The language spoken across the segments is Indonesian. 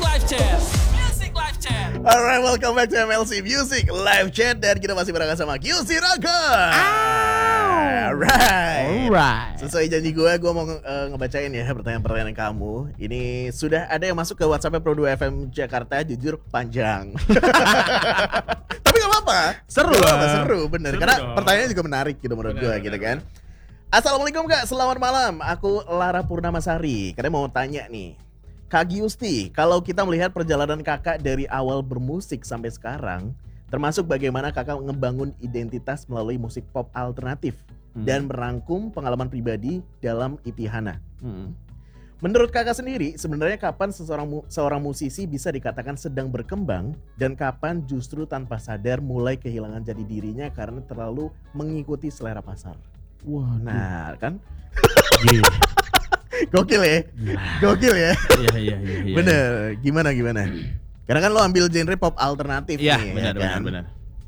Live Chat. Music Live Chat. Alright, welcome back to MLC Music Live Chat. Dan kita masih berangkat sama QC Rocker. Alright. Sesuai janji gue mau ngebacain ya pertanyaan-pertanyaan kamu. Ini sudah ada yang masuk ke WhatsApp Pro 2 FM Jakarta. Jujur panjang. Tapi gak apa-apa. Seru bener. Karena dong. Pertanyaannya juga menarik gitu menurut gue gitu kan. Assalamualaikum Kak, selamat malam. Aku Lara Purnamasari. Kadang mau tanya nih, Kak Giusti, kalau kita melihat perjalanan kakak dari awal bermusik sampai sekarang, termasuk bagaimana kakak ngebangun identitas melalui musik pop alternatif dan merangkum pengalaman pribadi dalam EP Hana. Menurut kakak sendiri, sebenarnya kapan seorang musisi bisa dikatakan sedang berkembang dan kapan justru tanpa sadar mulai kehilangan jati dirinya karena terlalu mengikuti selera pasar? Wah, nah kan? Gokil ya? Iya. Bener, gimana? Karena kan lo ambil genre pop alternatif ya, nih. Benar, ya kan? benar.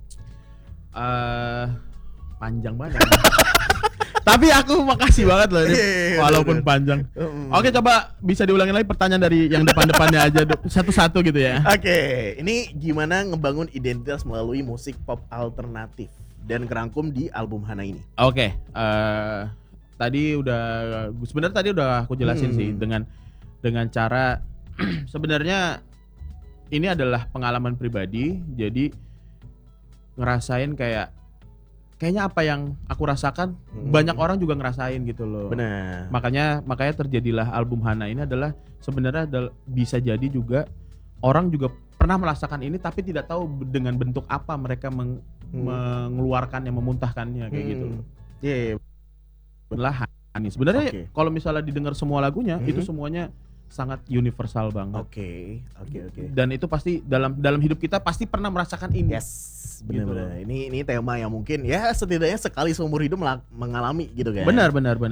Panjang banget. Tapi aku makasih banget loh ini, walaupun panjang. Oke, coba bisa diulangin lagi pertanyaan dari yang depan-depannya aja satu-satu gitu ya. Oke, ini gimana ngebangun identitas melalui musik pop alternatif dan kerangkum di album Hana ini? Oke, sebenarnya tadi udah aku jelasin sih dengan cara sebenarnya ini adalah pengalaman pribadi, jadi ngerasain kayaknya apa yang aku rasakan banyak orang juga ngerasain gitu loh. Benar. Makanya terjadilah album Hana ini adalah sebenarnya bisa jadi juga orang juga pernah merasakan ini tapi tidak tahu dengan bentuk apa mereka mengeluarkannya, memuntahkannya kayak gitu loh. Iya. Lah Hani. Sebenarnya kalau misalnya didengar semua lagunya itu semuanya sangat universal banget. Oke. Dan itu pasti dalam hidup kita pasti pernah merasakan ini. Yes, benar. Ini tema yang mungkin ya setidaknya sekali seumur hidup mengalami gitu kan. Benar.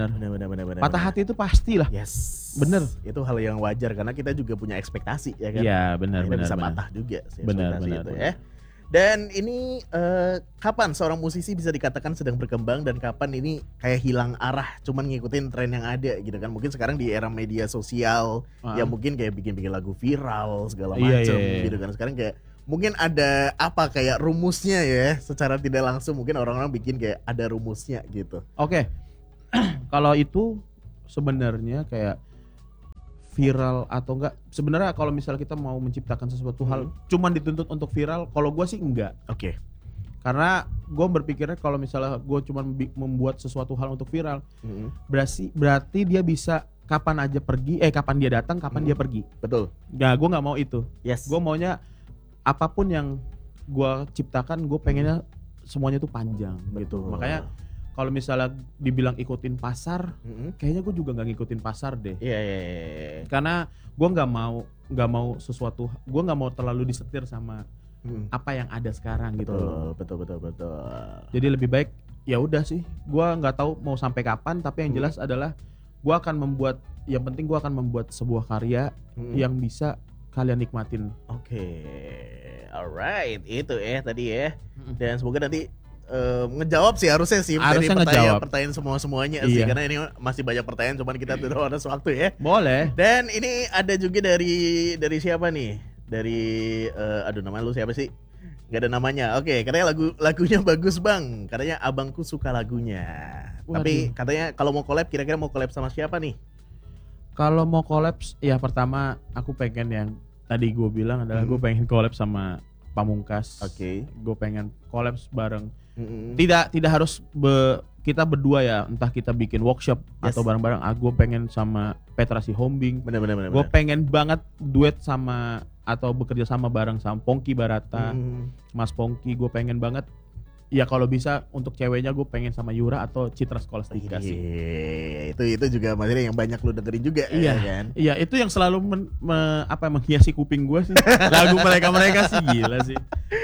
Patah hati itu pastilah. Yes. Bener. Itu hal yang wajar karena kita juga punya ekspektasi ya kan. Iya, benar. Bisa patah juga sih. Benar. Ya. Dan ini kapan seorang musisi bisa dikatakan sedang berkembang dan kapan ini kayak hilang arah cuman ngikutin tren yang ada gitu kan. Mungkin sekarang di era media sosial ya mungkin kayak bikin lagu viral segala macam gitu kan. Sekarang kayak mungkin ada kayak rumusnya ya, secara tidak langsung mungkin orang-orang bikin kayak ada rumusnya gitu. Oke. Kalau itu sebenarnya kayak viral atau enggak, sebenarnya kalau misalnya kita mau menciptakan sesuatu hal cuman dituntut untuk viral, kalau gue sih enggak. Oke. Karena gue berpikirnya kalau misalnya gue cuman membuat sesuatu hal untuk viral, berarti dia bisa kapan aja pergi, kapan dia datang, kapan dia pergi. Betul. Nah, gue nggak mau itu. Yes. Gue maunya apapun yang gue ciptakan, gue pengennya semuanya tuh panjang. Betul. Gitu. Makanya kalau misalnya dibilang ikutin pasar, kayaknya gue juga nggak ngikutin pasar deh. Iya. Karena gue nggak mau sesuatu, gue nggak mau terlalu disetir sama apa yang ada sekarang gitu. Betul. Jadi lebih baik ya udah sih, gue nggak tahu mau sampai kapan, tapi yang jelas adalah gue akan membuat, yang penting gue akan membuat sebuah karya yang bisa kalian nikmatin. Oke. Alright, itu tadi ya. Dan semoga nanti ngejawab sih harusnya dari pertanyaan semuanya sih, karena ini masih banyak pertanyaan cuman kita tidak ada waktu ya. Boleh. Dan ini ada juga dari siapa nih? Dari nama lu siapa sih? Gak ada namanya. Oke, katanya lagunya bagus bang. Katanya abangku suka lagunya. Tapi katanya kalau mau collab, kira-kira mau collab sama siapa nih? Kalau mau collab, ya pertama aku pengen yang tadi gue bilang adalah gue pengen collab sama Pamungkas. Oke. Gue pengen collab bareng. Tidak harus kita berdua ya, entah kita bikin workshop atau bareng-bareng. Gue pengen sama Petra Sihombing. Bener. Gue pengen banget duet sama atau bekerja sama bareng sama Pongki Barata, Mas Pongki. Gue pengen banget. Ya kalau bisa untuk ceweknya gue pengen sama Yura atau Citra Scholastika sih. Itu juga materi yang banyak lu dengerin juga. Iya kan? Iya, itu yang selalu menghiasi kuping gue sih. Lagu mereka sih gila sih.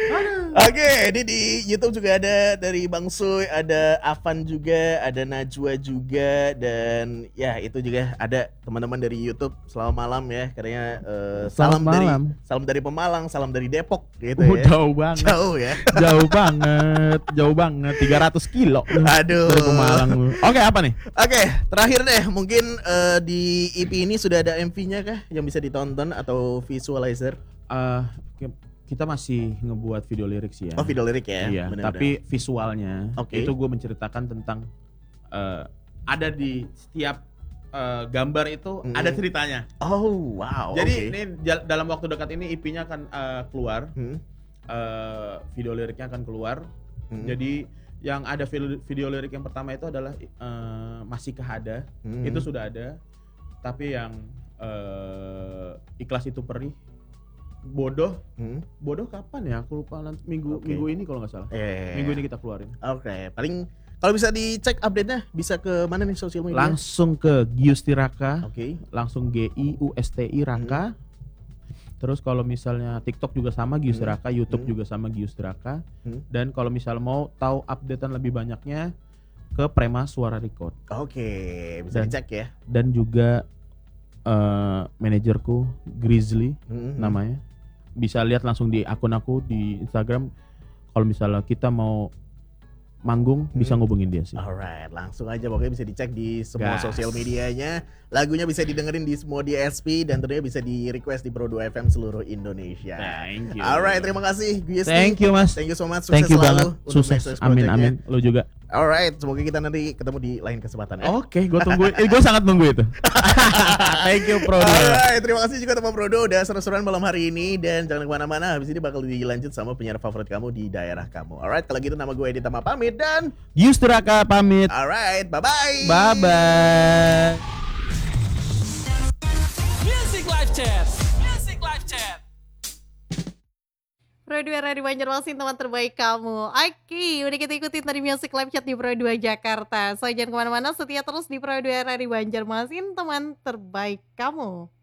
Oke, ini di YouTube juga ada dari Bang Suy, ada Avan juga, ada Najwa juga, dan ya itu juga ada teman-teman dari YouTube. Selamat malam ya, katanya salam dari Pemalang, salam dari Depok gitu ya. Jauh banget. Jauh ya. Jauh banget. banget, jauh banget, 300 kilo. Aduh. Dari Pemalang lu. Oke, apa nih? Oke, terakhir deh, mungkin di EP ini sudah ada MV-nya kah yang bisa ditonton atau visualizer? Eh, kita masih ngebuat video lirik sih ya. Oh, video lirik ya. Iya, bener-bener. tapi visualnya Oke. itu gue menceritakan tentang ada di setiap gambar itu ada ceritanya. Oh, wow. Jadi oke. ini dalam waktu dekat ini EP-nya akan keluar, video liriknya akan keluar. Jadi yang ada video lirik yang pertama itu adalah Masihkah Ada, itu sudah ada. Tapi yang Ikhlas Itu Perih, Bodoh kapan ya? Aku lupa, nanti minggu ini kalau nggak salah. Minggu ini kita keluarin. Oke, paling kalau bisa dicek update-nya bisa ke mana nih sosial media? Langsung ke Giusti Raka. Oke. Langsung GIUSTI Raka. Terus kalau misalnya TikTok juga sama Giusti Raka, YouTube juga sama Giusti Raka. Dan kalau misal mau tahu updatean lebih banyaknya ke Prema Suara Record. Oke, bisa dicek ya. Dan juga manajerku Grizzly namanya. Bisa lihat langsung di akun aku di Instagram. Kalau misalnya kita mau manggung bisa ngubungin dia sih. Alright, langsung aja pokoknya bisa dicek di semua Gas. sosial medianya. Lagunya bisa didengerin di semua DSP dan tentunya bisa di request di Pro 2 FM seluruh Indonesia. Thank you. Alright, terima kasih Gusti. Thank you, Mas. Thank you so much. Sukses Thank you selalu banget. untuk Sukses. next Amin project-nya. amin. Lu juga. Alright, semoga kita nanti ketemu di lain kesempatan ya. Oke, gue tungguin. Gue sangat nunggu itu. Thank you, Bro. Alright, terima kasih juga teman Prodo udah seru-seruan malam hari ini. Dan jangan kemana-mana, habis ini bakal dilanjut sama penyiar favorit kamu di daerah kamu. Alright, kalau gitu nama gue Edi Tama pamit dan Giusti Raka pamit. alright, bye-bye. Bye-bye. Music Live Chat. Music Live Chat. Pro 2 Radio Banjarmasin, teman terbaik kamu. Oke, udah kita ikutin tadi Music Live Chat di Pro 2 Jakarta. So jangan kemana-mana, setia terus di Pro 2 Radio Banjarmasin, teman terbaik kamu.